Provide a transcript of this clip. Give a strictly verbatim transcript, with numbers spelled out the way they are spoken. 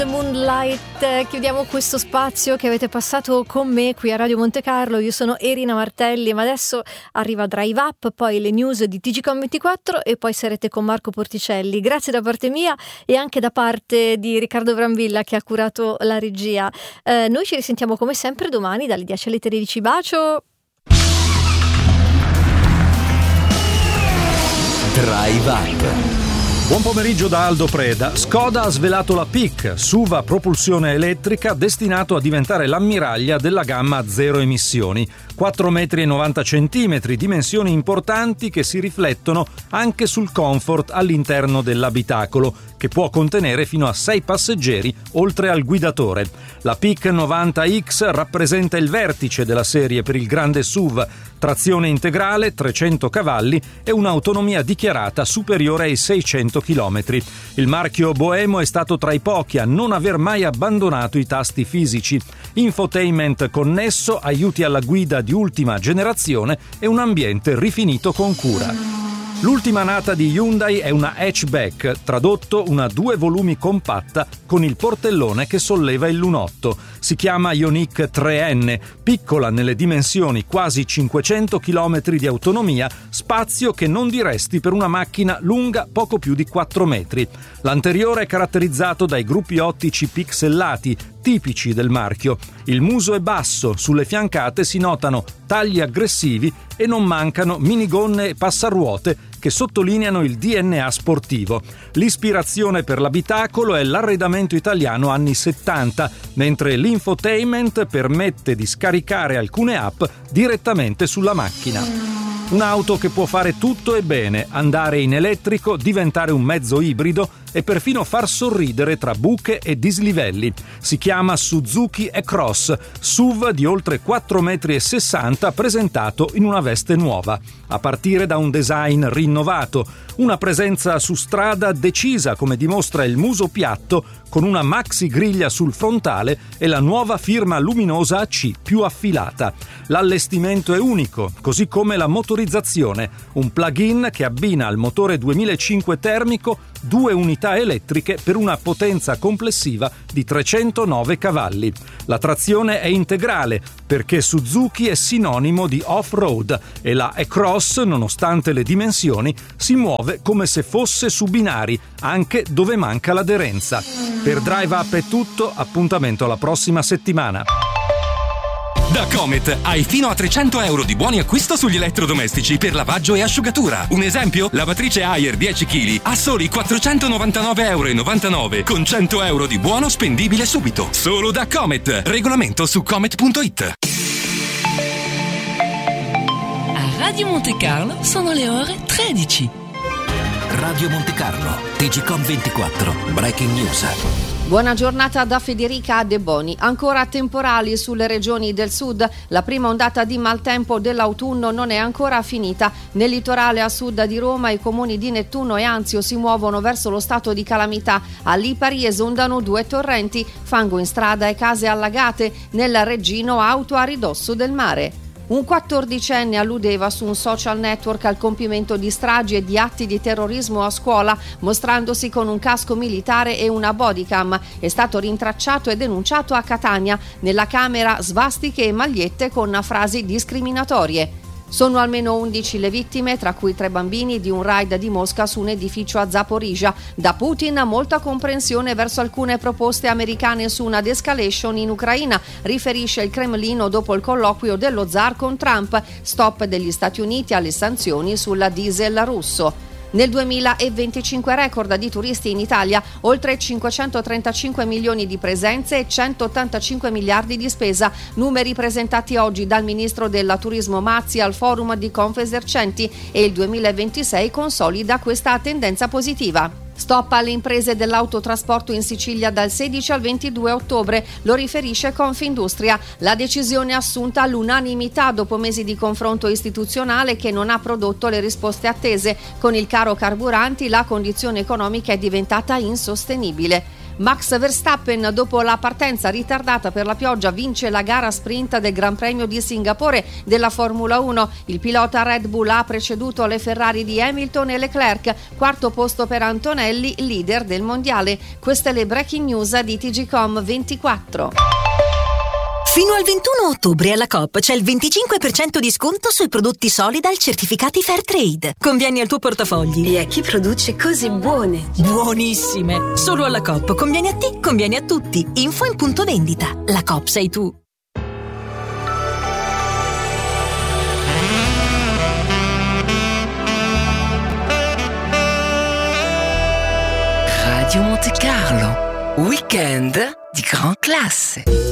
Moonlight, chiudiamo questo spazio che avete passato con me qui a Radio Monte Carlo. Io sono Erina Martelli, ma adesso arriva Drive Up, poi le news di T G Com ventiquattro e poi sarete con Marco Porticelli. Grazie da parte mia e anche da parte di Riccardo Brambilla che ha curato la regia. Eh, noi ci risentiamo come sempre domani dalle dieci alle tredici. Bacio! Drive Up. Buon pomeriggio da Aldo Preda. Skoda ha svelato la P I C, S U V a propulsione elettrica destinato a diventare l'ammiraglia della gamma zero emissioni. quattro virgola novanta centimetri, dimensioni importanti che si riflettono anche sul comfort all'interno dell'abitacolo, che può contenere fino a sei passeggeri oltre al guidatore. La P I C novanta X rappresenta il vertice della serie per il grande S U V, trazione integrale, trecento cavalli e un'autonomia dichiarata superiore ai seicento chilometri. Il marchio Boemo è stato tra i pochi a non aver mai abbandonato i tasti fisici. Infotainment connesso, aiuti alla guida di ultima generazione e un ambiente rifinito con cura. L'ultima nata di Hyundai è una hatchback, tradotto una due volumi compatta con il portellone che solleva il lunotto. Si chiama Ioniq tre N, piccola nelle dimensioni, quasi cinquecento chilometri di autonomia, spazio che non diresti per una macchina lunga poco più di quattro metri. L'anteriore è caratterizzato dai gruppi ottici pixellati, tipici del marchio. Il muso è basso, sulle fiancate si notano tagli aggressivi e non mancano minigonne e passaruote che sottolineano il D N A sportivo. L'ispirazione per l'abitacolo è l'arredamento italiano anni settanta, mentre l'infotainment permette di scaricare alcune app direttamente sulla macchina. Un'auto che può fare tutto e bene, andare in elettrico, diventare un mezzo ibrido e perfino far sorridere tra buche e dislivelli. Si chiama Suzuki E-Cross, S U V di oltre quattro virgola sessanta metri presentato in una veste nuova, a partire da un design rinnovato, una presenza su strada decisa come dimostra il muso piatto con una maxi griglia sul frontale e la nuova firma luminosa A C più affilata. L'allestimento è unico, così come la motorizzazione, un plug-in che abbina al motore duemilacinque termico due unità elettriche per una potenza complessiva di trecentonove cavalli. La trazione è integrale perché Suzuki è sinonimo di off-road e la E-Cross, nonostante le dimensioni, si muove come se fosse su binari, anche dove manca l'aderenza. Per Drive Up è tutto, appuntamento alla prossima settimana. Da Comet hai fino a trecento euro di buoni acquisto sugli elettrodomestici per lavaggio e asciugatura. Un esempio? Lavatrice Haier dieci chili a soli quattrocentonovantanove virgola novantanove euro con cento euro di buono spendibile subito. Solo da Comet. Regolamento su comet punto it. A Radio Monte Carlo sono le ore tredici. Radio Monte Carlo, T G Com ventiquattro, Breaking News. Buona giornata da Federica De Boni. Ancora temporali sulle regioni del sud. La prima ondata di maltempo dell'autunno non è ancora finita. Nel litorale a sud di Roma i comuni di Nettuno e Anzio si muovono verso lo stato di calamità. A Lipari esondano due torrenti, fango in strada e case allagate. Nel Reggino auto a ridosso del mare. Un quattordicenne alludeva su un social network al compimento di stragi e di atti di terrorismo a scuola, mostrandosi con un casco militare e una bodycam. È stato rintracciato e denunciato a Catania. Nella camera svastiche e magliette con frasi discriminatorie. Sono almeno undici le vittime, tra cui tre bambini, di un raid di Mosca su un edificio a Zaporizhzhia. Da Putin molta comprensione verso alcune proposte americane su una de-escalation in Ucraina, riferisce il Cremlino dopo il colloquio dello zar con Trump. Stop degli Stati Uniti alle sanzioni sulla diesel russo. Nel duemilaventicinque record di turisti in Italia, oltre cinquecentotrentacinque milioni di presenze e centottantacinque miliardi di spesa, numeri presentati oggi dal ministro del turismo Mazzi al forum di Confesercenti, e il duemilaventisei consolida questa tendenza positiva. Stop alle imprese dell'autotrasporto in Sicilia dal sedici al ventidue ottobre, lo riferisce Confindustria. La decisione assunta all'unanimità dopo mesi di confronto istituzionale che non ha prodotto le risposte attese. Con il caro carburanti la condizione economica è diventata insostenibile. Max Verstappen, dopo la partenza ritardata per la pioggia, vince la gara sprint del Gran Premio di Singapore della Formula uno. Il pilota Red Bull ha preceduto le Ferrari di Hamilton e Leclerc, quarto posto per Antonelli, leader del mondiale. Queste le breaking news di T G Com ventiquattro. Fino al ventuno ottobre alla Coop c'è il venticinque per cento di sconto sui prodotti Solidal certificati Fairtrade. Convieni al tuo portafogli. E a chi produce cose buone. Buonissime! Solo alla Coop. Convieni a te, convieni a tutti. Info in punto vendita. La Coop sei tu. Radio Monte Carlo, weekend di gran classe.